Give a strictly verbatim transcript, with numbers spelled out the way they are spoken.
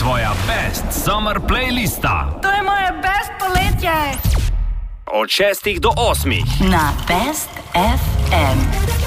tvoja best summer playlista. To je moje best poletje. Od šestih do osmih. Na Best ef em.